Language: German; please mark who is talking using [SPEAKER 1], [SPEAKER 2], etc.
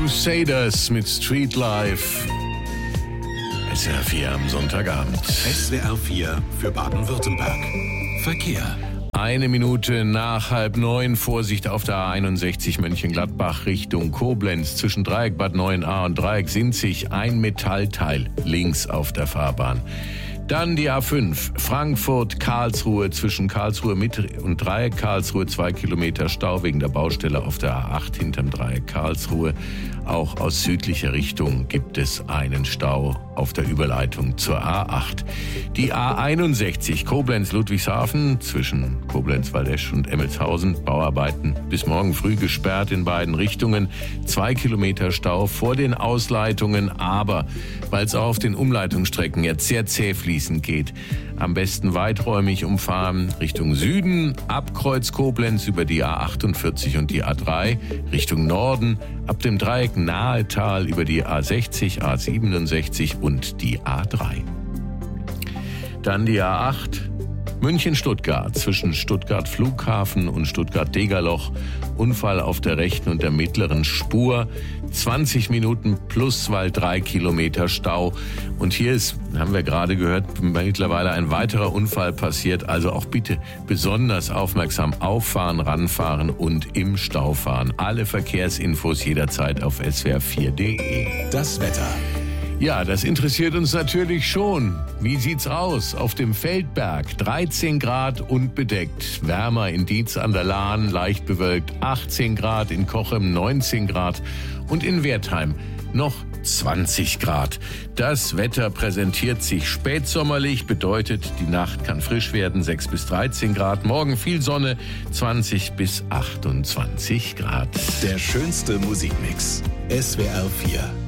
[SPEAKER 1] Crusaders mit Street Life. SWR 4 am Sonntagabend.
[SPEAKER 2] SWR 4 für Baden-Württemberg. Verkehr.
[SPEAKER 1] 1 Minute nach 8:30. Vorsicht auf der A61 Mönchengladbach Richtung Koblenz. Zwischen Dreieck Bad Neuenahr und Dreieck Sinzig ein Metallteil links auf der Fahrbahn. Dann die A5 Frankfurt-Karlsruhe zwischen Karlsruhe Mitte und Dreieck Karlsruhe 2 Kilometer Stau wegen der Baustelle auf der A8 hinterm Dreieck Karlsruhe. Auch aus südlicher Richtung gibt es einen Stau auf der Überleitung zur A8. Die A61 Koblenz-Ludwigshafen zwischen Koblenz-Waldesch und Emmelshausen. Bauarbeiten bis morgen früh gesperrt in beiden Richtungen. 2 Kilometer Stau vor den Ausleitungen. Aber weil es auf den Umleitungsstrecken jetzt sehr zäh fließend geht, am besten weiträumig umfahren Richtung Süden, ab Kreuz Koblenz über die A48 und die A3, Richtung Norden, ab dem Dreieck Nahetal über die A60, A67 und die A3. Dann die A8 München-Stuttgart zwischen Stuttgart Flughafen und Stuttgart-Degerloch. Unfall auf der rechten und der mittleren Spur. 20 Minuten plus, weil 3 Kilometer Stau. Und hier ist, haben wir gerade gehört, mittlerweile ein weiterer Unfall passiert. Also auch bitte besonders aufmerksam auffahren, ranfahren und im Stau fahren. Alle Verkehrsinfos jederzeit auf swr4.de.
[SPEAKER 2] Das Wetter.
[SPEAKER 1] Ja, das interessiert uns natürlich schon. Wie sieht's aus? Auf dem Feldberg 13 Grad und bedeckt. Wärmer in Dietz an der Lahn, leicht bewölkt 18 Grad, in Cochem 19 Grad und in Wertheim noch 20 Grad. Das Wetter präsentiert sich spätsommerlich, bedeutet, die Nacht kann frisch werden, 6 bis 13 Grad. Morgen viel Sonne, 20 bis 28 Grad.
[SPEAKER 2] Der schönste Musikmix. SWR 4.